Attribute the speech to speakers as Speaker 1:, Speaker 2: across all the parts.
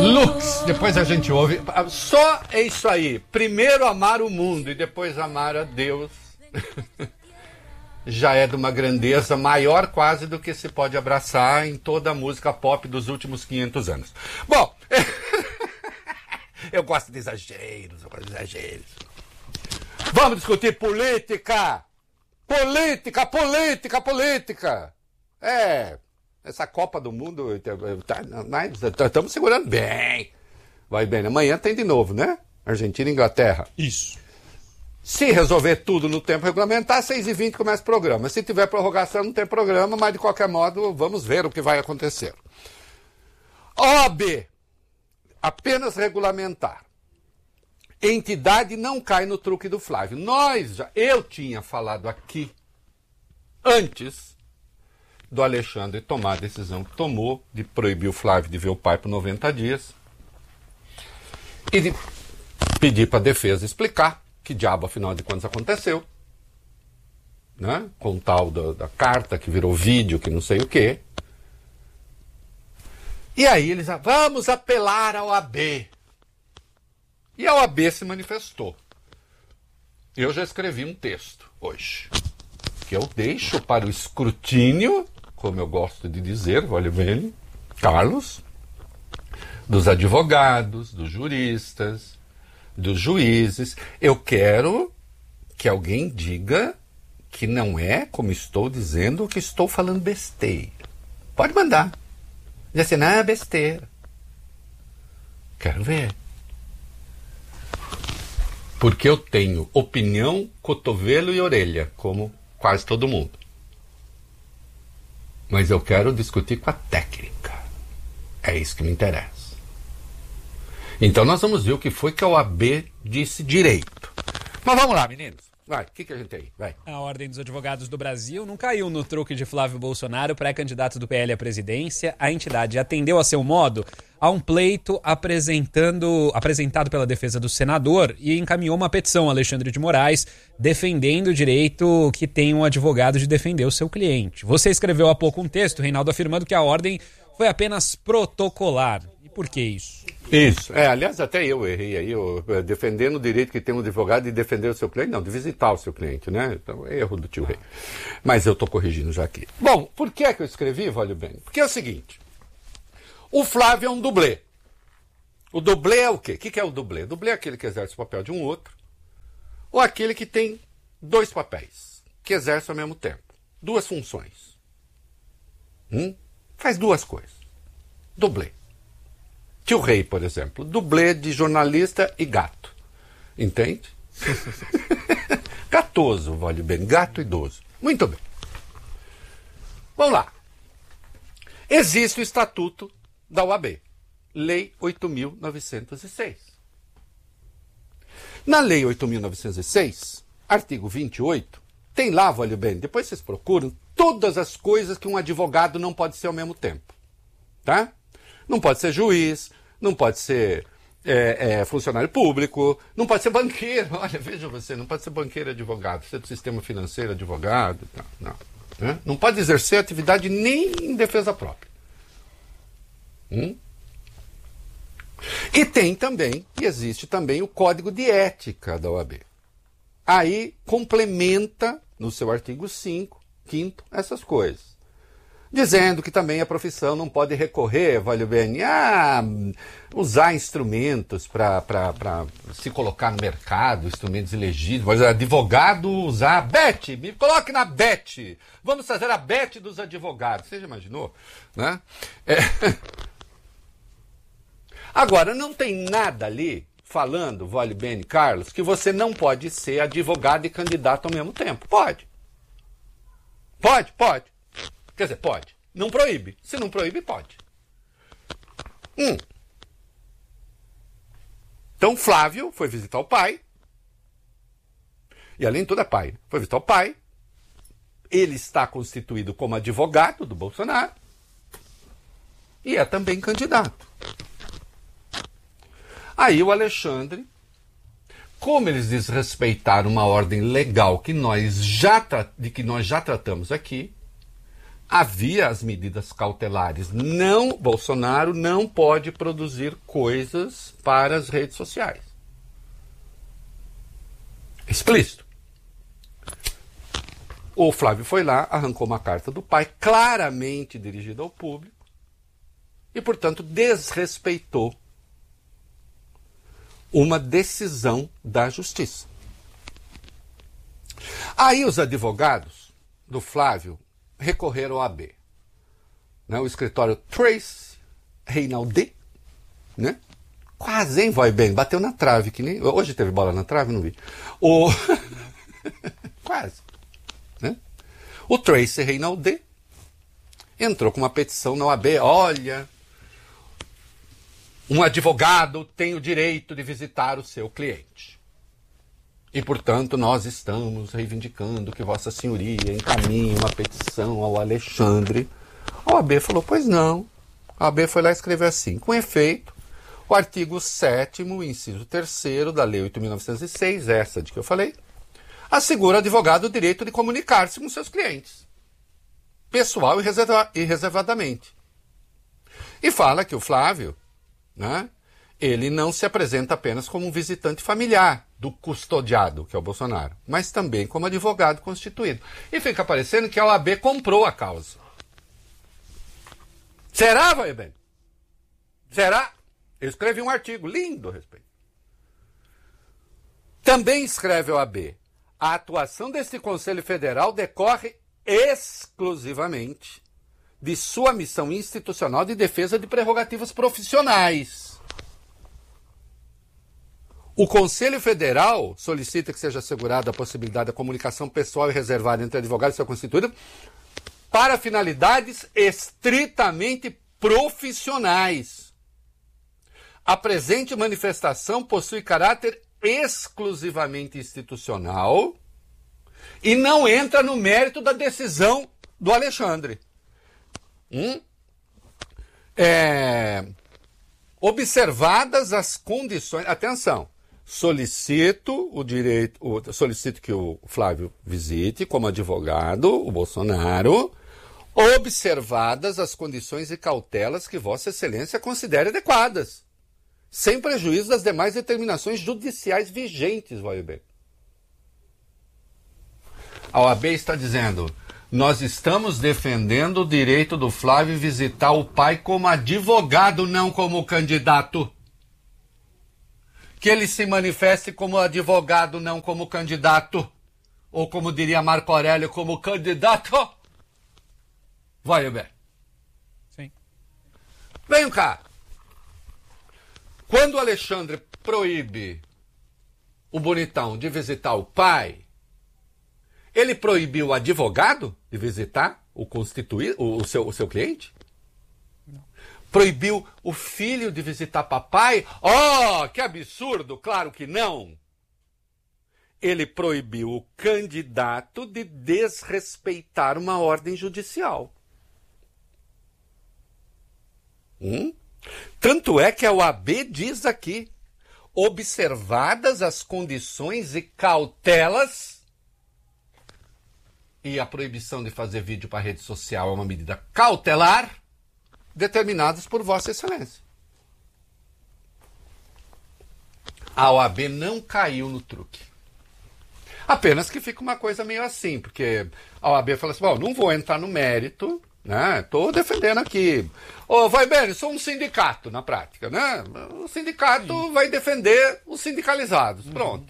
Speaker 1: Lux, depois a gente ouve. Só é isso aí. Primeiro amar o mundo e depois amar a Deus. Já é de uma grandeza maior quase do que se pode abraçar em toda a música pop dos últimos 500 anos. Bom, eu gosto de exageros, Vamos discutir política! Política! Essa Copa do Mundo, estamos segurando bem. Vai bem, amanhã tem de novo, né? Argentina e Inglaterra.
Speaker 2: Isso.
Speaker 1: Se resolver tudo no tempo regulamentar, 6h20 começa o programa. Se tiver prorrogação, não tem programa, mas de qualquer modo, vamos ver o que vai acontecer. OAB, apenas regulamentar. Entidade não cai no truque do Flávio. Eu tinha falado aqui, antes do Alexandre tomar a decisão que tomou, de proibir o Flávio de ver o pai por 90 dias, e de pedir para a defesa explicar que diabo, afinal de contas, aconteceu, né? Com o tal da carta que virou vídeo, que não sei o quê. E aí eles vamos apelar ao AB. E a OAB se manifestou. Eu já escrevi um texto hoje, que eu deixo para o escrutínio, como eu gosto de dizer, olha bem, Carlos, dos advogados, dos juristas, dos juízes. Eu quero que alguém diga que não é, como estou dizendo, que estou falando besteira. Pode mandar. Diz assim, não é besteira. Quero ver. Porque eu tenho opinião, cotovelo e orelha, como quase todo mundo. Mas eu quero discutir com a técnica. É isso que me interessa. Então nós vamos ver o que foi que a OAB disse direito. Mas vamos lá, meninos. Vai, o que a gente tem aí? Vai.
Speaker 2: A Ordem dos Advogados do Brasil não caiu no truque de Flávio Bolsonaro, pré-candidato do PL à presidência. A entidade atendeu a seu modo a um pleito apresentado pela defesa do senador e encaminhou uma petição a Alexandre de Moraes defendendo o direito que tem um advogado de defender o seu cliente. Você escreveu há pouco um texto, Reinaldo, afirmando que a ordem foi apenas protocolar. E por que isso?
Speaker 1: Isso. Aliás, até eu errei aí, defendendo o direito que tem um advogado de defender o seu cliente, não, de visitar o seu cliente, né? Então, erro do tio Rei. Mas eu estou corrigindo já aqui. Bom, por que é que eu escrevi, Valeu Bem? Porque é o seguinte, o Flávio é um dublê. O dublê é o quê? O que é o dublê? O dublê é aquele que exerce o papel de um outro, ou aquele que tem dois papéis, que exerce ao mesmo tempo. Duas funções. Faz duas coisas. Dublê. Tio Rei, por exemplo, dublê de jornalista e gato. Entende? Gatoso, vale bem. Gato idoso. Muito bem. Vamos lá. Existe o Estatuto da OAB. Lei 8.906. Na Lei 8.906, artigo 28, tem lá, vale bem, depois vocês procuram, todas as coisas que um advogado não pode ser ao mesmo tempo. Tá? Não pode ser juiz, não pode ser funcionário público, não pode ser banqueiro. Olha, veja você, não pode ser banqueiro advogado, ser do sistema financeiro advogado. Não. Né? Não pode exercer atividade nem em defesa própria. E tem também, e existe também o Código de Ética da OAB. Aí complementa, no seu artigo 5º, essas coisas. Dizendo que também a profissão não pode recorrer, vale bem, a usar instrumentos para se colocar no mercado, instrumentos ilegítimos, advogado usar BET, me coloque na BET, vamos fazer a BET dos advogados, você já imaginou? Né? Agora, não tem nada ali falando, vale bem, Carlos, que você não pode ser advogado e candidato ao mesmo tempo. Pode. Quer dizer, pode. Não proíbe. Se não proíbe, pode. Então, Flávio foi visitar o pai. E além de tudo é pai. Foi visitar o pai. Ele está constituído como advogado do Bolsonaro. E é também candidato. Aí o Alexandre, como eles desrespeitaram uma ordem legal que nós já tratamos aqui, havia as medidas cautelares. Bolsonaro não pode produzir coisas para as redes sociais. Explícito. O Flávio foi lá, arrancou uma carta do pai, claramente dirigida ao público, e, portanto, desrespeitou uma decisão da justiça. Aí os advogados do Flávio recorreram ao AB. Né? O escritório Trace Reinaldi, né? Quase, hein, vai bem, bateu na trave, que nem... Hoje teve bola na trave, não vi. Quase. Né? O Trace Reinaldi entrou com uma petição na OAB. Olha, um advogado tem o direito de visitar o seu cliente. E, portanto, nós estamos reivindicando que Vossa Senhoria encaminhe uma petição ao Alexandre. A OAB falou, pois não. A OAB foi lá e escreveu assim, com efeito, o artigo 7º, inciso 3º da Lei 8.906, essa de que eu falei, assegura ao advogado o direito de comunicar-se com seus clientes, pessoal e reservadamente. E fala que o Flávio, né, ele não se apresenta apenas como um visitante familiar do custodiado, que é o Bolsonaro, mas também como advogado constituído. E fica parecendo que a OAB comprou a causa. Será, vai bem? Será? Eu escrevi um artigo lindo a respeito. Também escreve a OAB. A atuação deste Conselho Federal decorre exclusivamente de sua missão institucional de defesa de prerrogativas profissionais. O Conselho Federal solicita que seja assegurada a possibilidade da comunicação pessoal e reservada entre advogados e seu constituído para finalidades estritamente profissionais. A presente manifestação possui caráter exclusivamente institucional e não entra no mérito da decisão do Alexandre. Observadas as condições... Atenção! Solicito que o Flávio visite como advogado o Bolsonaro, observadas as condições e cautelas que Vossa Excelência considere adequadas, sem prejuízo das demais determinações judiciais vigentes, vai bem. A OAB está dizendo, nós estamos defendendo o direito do Flávio visitar o pai como advogado, não como candidato. Que ele se manifeste como advogado, não como candidato. Ou como diria Marco Aurélio, como candidato. Vai bem.
Speaker 2: Sim.
Speaker 1: Venham cá. Quando o Alexandre proíbe o bonitão de visitar o pai, ele proibiu o advogado de visitar o seu cliente? Não. Proibiu o filho de visitar papai? Oh, que absurdo! Claro que não. Ele proibiu o candidato de desrespeitar uma ordem judicial. Tanto é que a OAB diz aqui, observadas as condições e cautelas, e a proibição de fazer vídeo para rede social é uma medida cautelar, determinadas por Vossa Excelência. A OAB não caiu no truque. Apenas que fica uma coisa meio assim, porque a OAB fala assim, bom, não vou entrar no mérito, né? Estou defendendo aqui. Vai bem, sou um sindicato na prática, né? O sindicato vai defender os sindicalizados. Pronto.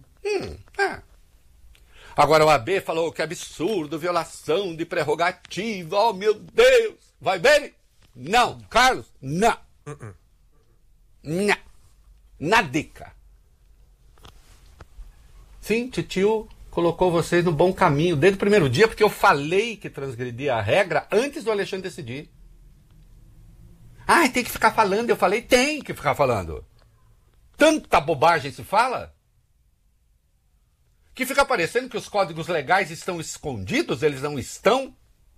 Speaker 1: Agora o OAB falou que absurdo, violação de prerrogativa, oh meu Deus. Vai bem? Não. Carlos? Não. Não. Nadica. Sim, titio colocou vocês no bom caminho desde o primeiro dia, porque eu falei que transgredia a regra antes do Alexandre decidir. Tem que ficar falando. Eu falei, tem que ficar falando. Tanta bobagem se fala que fica parecendo que os códigos legais estão escondidos, eles não estão.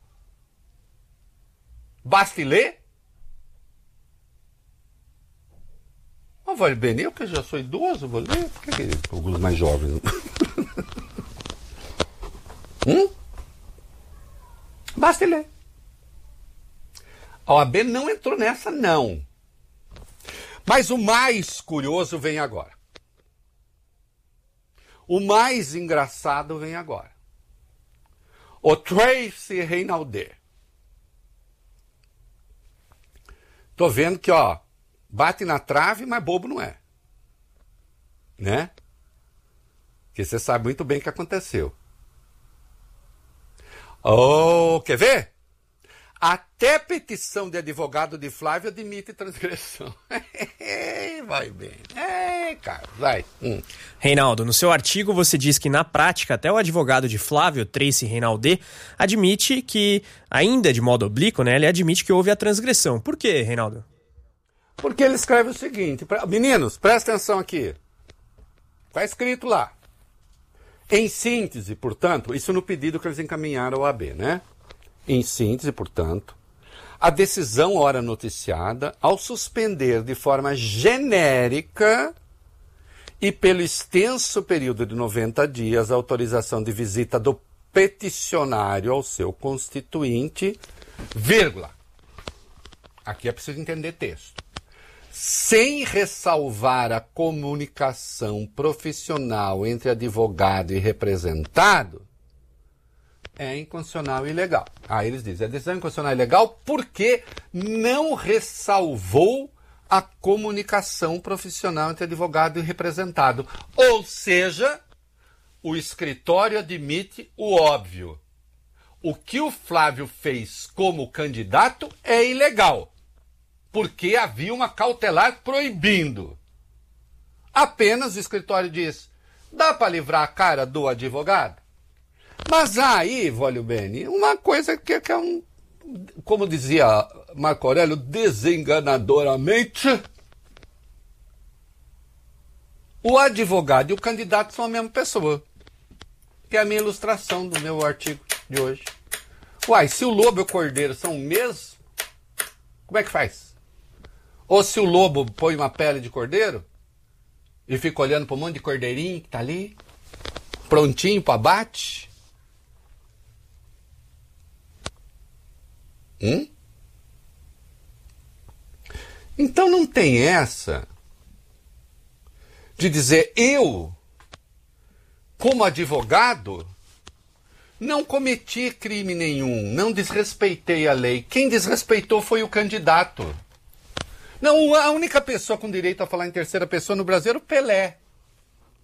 Speaker 1: Basta ler. Vale bem, eu que já sou idoso, vou ler. Por que alguns mais jovens? Basta ler. A OAB não entrou nessa, não. Mas o mais curioso vem agora. O mais engraçado vem agora. O Tracy Reinaldi. Tô vendo que, ó, bate na trave, mas bobo não é. Né? Porque você sabe muito bem o que aconteceu. Oh, quer ver? Até petição de advogado de Flávio admite transgressão. Vai bem. Cara, vai.
Speaker 3: Reinaldo, no seu artigo você diz que, na prática, até o advogado de Flávio, Tracy Reinaldi, admite que, ainda de modo oblíquo, né, ele admite que houve a transgressão. Por quê, Reinaldo?
Speaker 1: Porque ele escreve o seguinte, meninos, presta atenção aqui. Está escrito lá. Em síntese, portanto, isso no pedido que eles encaminharam ao AB, né? Em síntese, portanto, a decisão ora noticiada, ao suspender de forma genérica e pelo extenso período de 90 dias a autorização de visita do peticionário ao seu constituinte, vírgula. Aqui é preciso entender texto. Sem ressalvar a comunicação profissional entre advogado e representado, é inconstitucional e ilegal. Aí eles dizem, a decisão é inconstitucional e ilegal porque não ressalvou a comunicação profissional entre advogado e representado. Ou seja, o escritório admite o óbvio. O que o Flávio fez como candidato é ilegal, porque havia uma cautelar proibindo. Apenas o escritório diz, dá para livrar a cara do advogado? Mas aí, Vólio Bene, uma coisa que é como dizia Marco Aurélio, desenganadoramente, o advogado e o candidato são a mesma pessoa. Que é a minha ilustração do meu artigo de hoje. Uai, se o lobo e o cordeiro são o mesmo, como é que faz? Ou se o lobo põe uma pele de cordeiro e fica olhando para um monte de cordeirinho que tá ali, prontinho para abate. Então não tem essa de dizer eu, como advogado, não cometi crime nenhum, não desrespeitei a lei. Quem desrespeitou foi o candidato. Não, a única pessoa com direito a falar em terceira pessoa no Brasil era o Pelé.